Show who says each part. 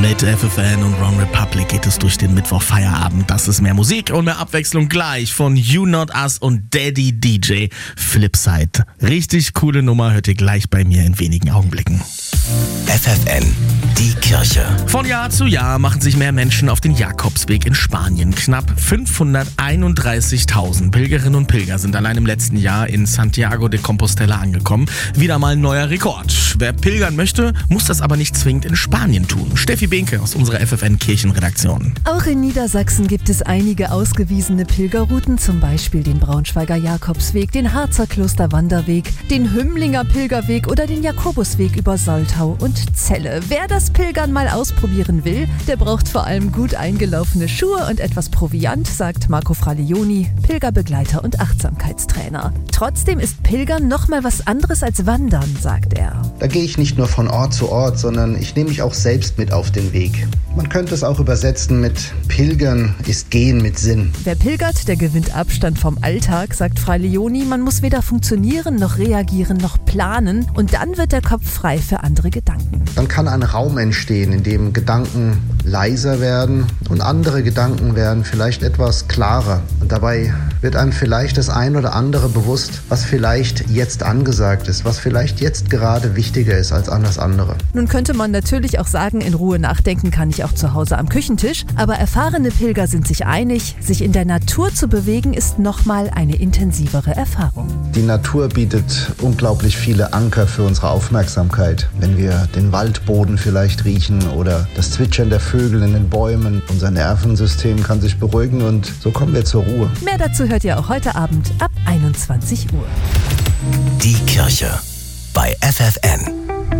Speaker 1: Mit FFN und Wrong Republic geht es durch den Mittwoch-Feierabend. Das ist mehr Musik und mehr Abwechslung gleich von You Not Us und Daddy DJ Flipside. Richtig coole Nummer, hört ihr gleich bei mir in wenigen Augenblicken.
Speaker 2: FFN, die Kirche.
Speaker 1: Von Jahr zu Jahr machen sich mehr Menschen auf den Jakobsweg in Spanien. Knapp 531.000 Pilgerinnen und Pilger sind allein im letzten Jahr in Santiago de Compostela angekommen. Wieder mal ein neuer Rekord. Wer pilgern möchte, muss das aber nicht zwingend in Spanien tun. Steffi Behnke aus unserer FFN-Kirchenredaktion.
Speaker 3: Auch in Niedersachsen gibt es einige ausgewiesene Pilgerrouten, zum Beispiel den Braunschweiger Jakobsweg, den Harzer Klosterwanderweg, den Hümmlinger Pilgerweg oder den Jakobusweg über Soltau und Celle. Wer das Pilgern mal ausprobieren will, der braucht vor allem gut eingelaufene Schuhe und etwas Proviant, sagt Marco Fralioni, Pilgerbegleiter und Achtsamkeitstrainer. Trotzdem ist Pilgern noch mal was anderes als Wandern, sagt er.
Speaker 4: Da gehe ich nicht nur von Ort zu Ort, sondern ich nehme mich auch selbst mit auf den Weg. Man könnte es auch übersetzen mit Pilgern ist Gehen mit Sinn.
Speaker 3: Wer pilgert, der gewinnt Abstand vom Alltag, sagt Fralioni. Man muss weder funktionieren, noch reagieren, noch planen. Und dann wird der Kopf frei für andere Gedanken.
Speaker 4: Dann kann ein Raum entstehen, in dem Gedanken leiser werden und andere Gedanken werden vielleicht etwas klarer. Und dabei wird einem vielleicht das ein oder andere bewusst, was vielleicht jetzt angesagt ist, was vielleicht jetzt gerade wichtiger ist als alles andere.
Speaker 3: Nun könnte man natürlich auch sagen, in Ruhe nachdenken kann ich auch zu Hause am Küchentisch. Aber erfahrene Pilger sind sich einig, sich in der Natur zu bewegen, ist nochmal eine intensivere Erfahrung.
Speaker 4: Die Natur bietet unglaublich viele Anker für unsere Aufmerksamkeit. Wenn wir den Waldboden vielleicht riechen oder das Zwitschern der Vögel in den Bäumen, unser Nervensystem kann sich beruhigen und so kommen wir zur Ruhe.
Speaker 3: Mehr dazu hört ihr auch heute Abend ab 21 Uhr.
Speaker 2: Die Kirche bei FFN.